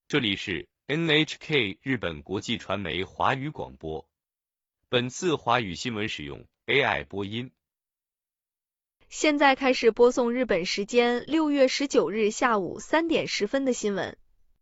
这里是 NHK 日本国际传媒华语广播。本次华语新闻使用 AI 播音。 现在开始播送日本时间6月19日下午3点10分的新闻。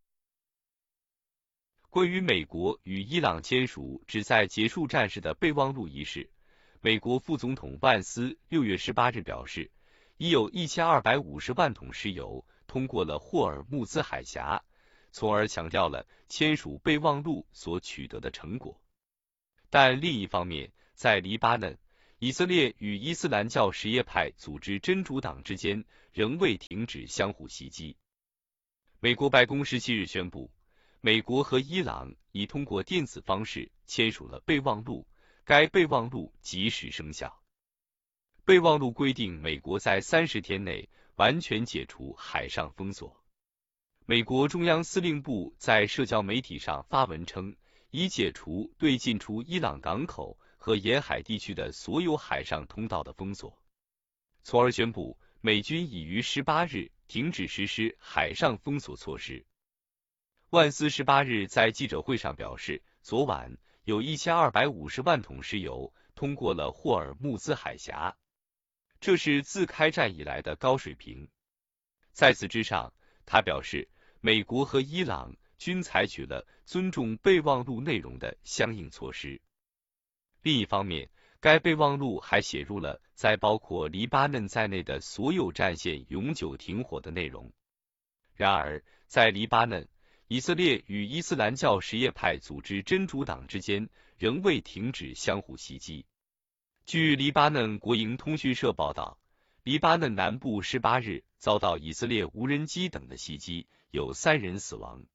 关于美国与伊朗签署旨在结束战事的备忘录一事，美国副总统万斯6月18日表示，已有1250万桶石油通过了霍尔木兹海峡，从而强调了签署备忘录所取得的成果。但另一方面，在黎巴嫩，以色列与伊斯兰教什叶派组织真主党之间仍未停止相互袭击。美国白宫17日宣布，美国和伊朗已通过电子方式签署了备忘录，该备忘录即时生效。备忘录规定，美国在30天内完全解除海上封锁。美国中央司令部在社交媒体上发文称，已解除对进出伊朗港口和沿海地区的所有海上通道的封锁，从而宣布美军已于18日停止实施海上封锁措施。万斯18日在记者会上表示，昨晚有1250万桶石油通过了霍尔木兹海峡，这是自开战以来的高水平。在此之上，他表示，美国和伊朗均采取了尊重备忘录内容的相应措施。另一方面，该备忘录还写入了在包括黎巴嫩在内的所有战线永久停火的内容。然而，在黎巴嫩，以色列与伊斯兰教什叶派组织真主党之间仍未停止相互袭击。据黎巴嫩国营通讯社报道，黎巴嫩南部18日遭到以色列无人机等的袭击，有3人死亡。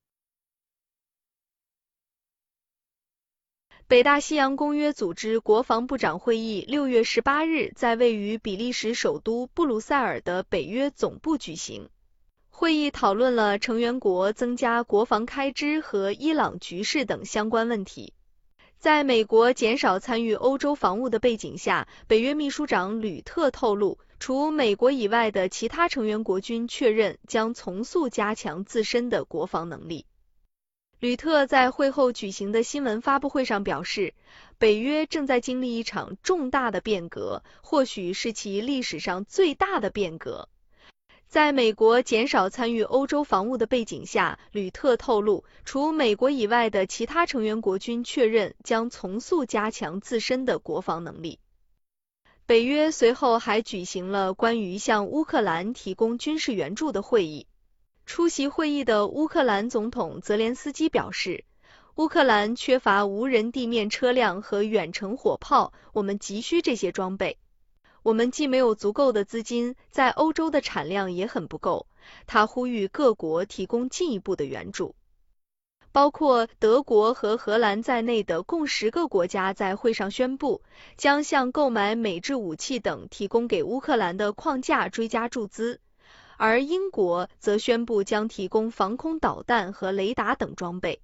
北大西洋公约组织国防部长会议6月18日在位于比利时首都布鲁塞尔的北约总部举行。会议讨论了成员国增加国防开支和伊朗局势等相关问题。在美国减少参与欧洲防务的背景下，北约秘书长吕特透露，除美国以外的其他成员国军确认将从速加强自身的国防能力。吕特在会后举行的新闻发布会上表示，北约正在经历一场重大的变革，或许是其历史上最大的变革。在美国减少参与欧洲防务的背景下，吕特透露，除美国以外的其他成员国军确认将从速加强自身的国防能力。北约随后还举行了关于向乌克兰提供军事援助的会议。出席会议的乌克兰总统泽连斯基表示，乌克兰缺乏无人地面车辆和远程火炮，我们急需这些装备。我们既没有足够的资金，在欧洲的产量也很不够。他呼吁各国提供进一步的援助。包括德国和荷兰在内的共10个国家在会上宣布，将向购买美制武器等提供给乌克兰的框架追加注资。而英国则宣布将提供防空导弹和雷达等装备。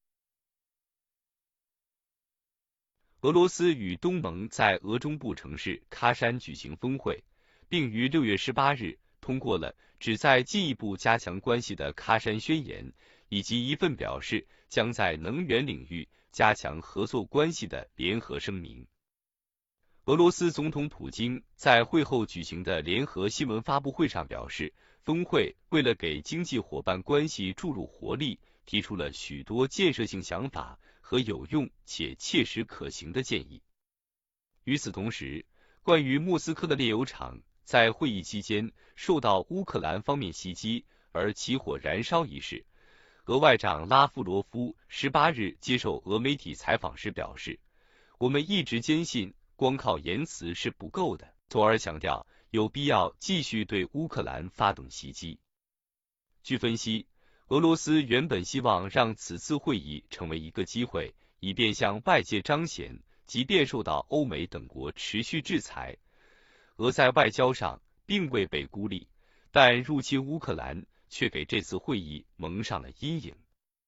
俄罗斯与东盟在俄中部城市喀山举行峰会，并于6月18日通过了旨在进一步加强关系的喀山宣言，以及一份表示将在能源领域加强合作关系的联合声明。俄罗斯总统普京在会后举行的联合新闻发布会上表示，峰会为了给经济伙伴关系注入活力，提出了许多建设性想法和有用且切实可行的建议。与此同时，关于莫斯科的炼油厂在会议期间受到乌克兰方面袭击而起火燃烧一事，俄外长拉夫罗夫18日接受俄媒体采访时表示，我们一直坚信光靠言辞是不够的，从而强调有必要继续对乌克兰发动袭击。据分析，俄罗斯原本希望让此次会议成为一个机会，以便向外界彰显，即便受到欧美等国持续制裁，俄在外交上并未被孤立，但入侵乌克兰却给这次会议蒙上了阴影。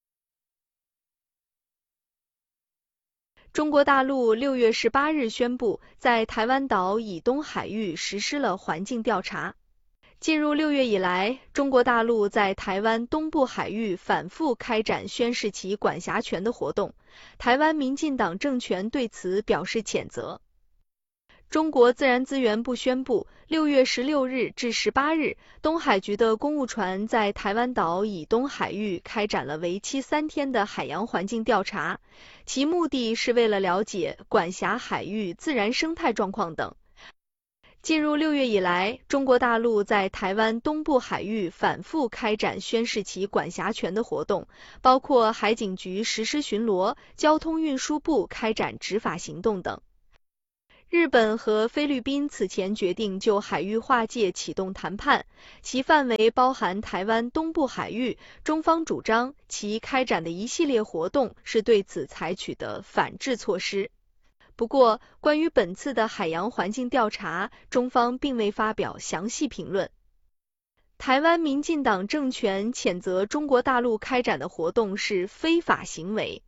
中国大陆6月18日宣布，在台湾岛以东海域实施了环境调查。 进入6月以来，中国大陆在台湾东部海域反复开展宣示其管辖权的活动，台湾民进党政权对此表示谴责。中国自然资源部宣布，6月16日至18日，东海局的公务船在台湾岛以东海域开展了为期3天的海洋环境调查，其目的是为了了解管辖海域自然生态状况等。进入6月以来，中国大陆在台湾东部海域反复开展宣示其管辖权的活动，包括海警局实施巡逻、交通运输部开展执法行动等。日本和菲律宾此前决定就海域划界启动谈判，其范围包含台湾东部海域，中方主张其开展的一系列活动是对此采取的反制措施。不过，关于本次的海洋环境调查，中方并未发表详细评论。台湾民进党政权谴责中国大陆开展的活动是非法行为。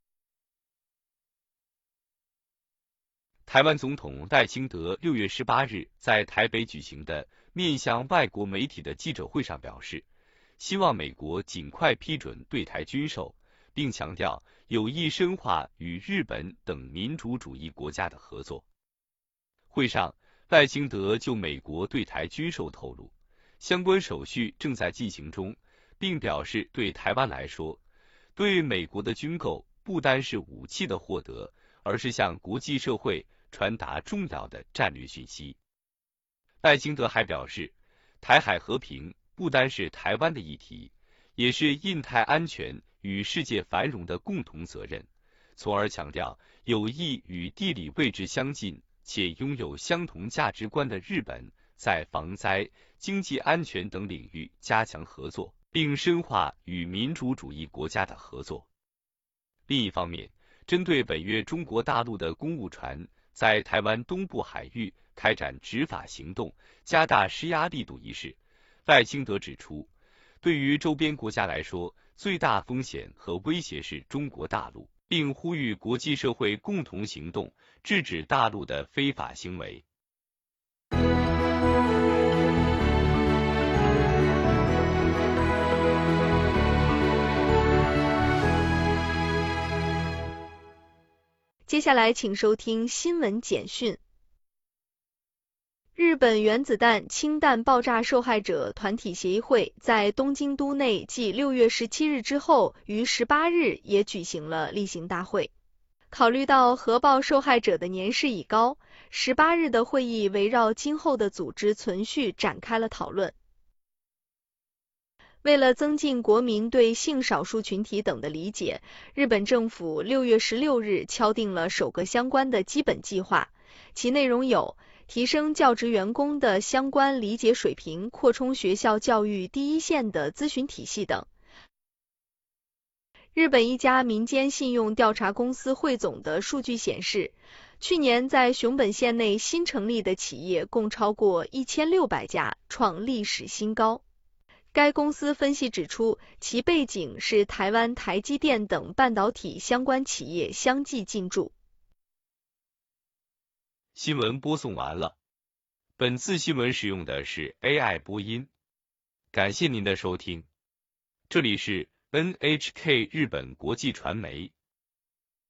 台湾总统赖清德6月18日在台北举行的面向外国媒体的记者会上表示，希望美国尽快批准对台军售，并强调有意深化与日本等民主主义国家的合作。会上，赖清德就美国对台军售透露，相关手续正在进行中，并表示对台湾来说，对美国的军购不单是武器的获得，而是向国际社会传达重要的战略讯息。赖清德还表示，台海和平不单是台湾的议题，也是印太安全与世界繁荣的共同责任，从而强调有意与地理位置相近且拥有相同价值观的日本在防灾、经济安全等领域加强合作，并深化与民主主义国家的合作。另一方面，针对本月中国大陆的公务船在台湾东部海域开展执法行动，加大施压力度一事，赖清德指出，对于周边国家来说，最大风险和威胁是中国大陆，并呼吁国际社会共同行动，制止大陆的非法行为。 接下来请收听新闻简讯。日本原子弹氢弹爆炸受害者团体协议会在东京都内继6月17日之后，于18日也举行了例行大会。考虑到核爆受害者的年事已高，18日的会议围绕今后的组织存续展开了讨论。为了增进国民对性少数群体等的理解，日本政府6月16日敲定了首个相关的基本计划，其内容有提升教职员工的相关理解水平，扩充学校教育第一线的咨询体系等。日本一家民间信用调查公司汇总的数据显示，去年在熊本县内新成立的企业共超过1600家，创历史新高。该公司分析指出，其背景是台湾台积电等半导体相关企业相继进驻。 新闻播送完了，本次新闻使用的是 AI 播音，感谢您的收听，这里是 NHK 日本国际传媒。